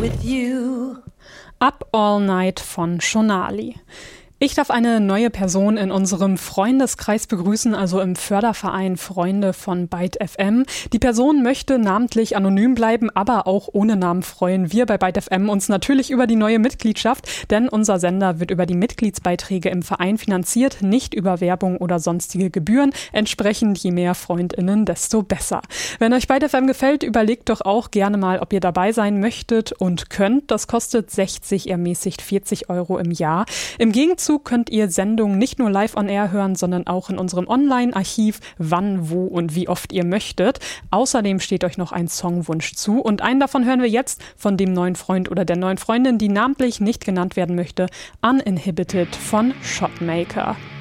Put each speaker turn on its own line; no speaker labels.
with you.
Up All Night von Shonali. Ich darf eine neue Person in unserem Freundeskreis begrüßen, also im Förderverein Freunde von Byte FM. Die Person möchte namentlich anonym bleiben, aber auch ohne Namen freuen wir bei Byte FM uns natürlich über die neue Mitgliedschaft, denn unser Sender wird über die Mitgliedsbeiträge im Verein finanziert, nicht über Werbung oder sonstige Gebühren. Entsprechend je mehr FreundInnen, desto besser. Wenn euch Byte FM gefällt, überlegt doch auch gerne mal, ob ihr dabei sein möchtet und könnt. Das kostet 60, ermäßigt 40 € im Jahr. Im Gegenzug könnt ihr Sendungen nicht nur live on air hören, sondern auch in unserem Online-Archiv, wann, wo und wie oft ihr möchtet. Außerdem steht euch noch ein Songwunsch zu und einen davon hören wir jetzt von dem neuen Freund oder der neuen Freundin, die namentlich nicht genannt werden möchte, Uninhibited von Shotmaker.